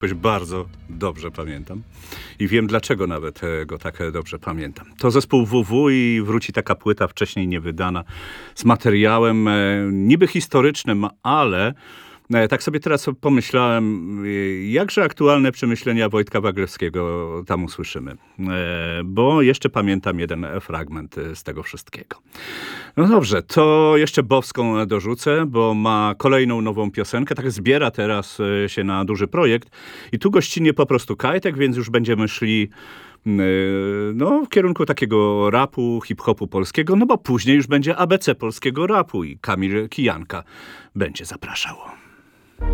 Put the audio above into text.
Jakoś bardzo dobrze pamiętam i wiem dlaczego nawet go tak dobrze pamiętam. To zespół WW i wróci taka płyta wcześniej niewydana z materiałem niby historycznym, ale tak sobie teraz pomyślałem, jakże aktualne przemyślenia Wojtka Waglewskiego tam usłyszymy. Bo jeszcze pamiętam jeden fragment z tego wszystkiego. No dobrze, to jeszcze Bowską dorzucę, bo ma kolejną nową piosenkę, tak zbiera teraz się na duży projekt i tu gościnnie po prostu Kajtek, więc już będziemy szli w kierunku takiego rapu, hip-hopu polskiego, no bo później już będzie ABC polskiego rapu i Kamil Kijanka będzie zapraszał.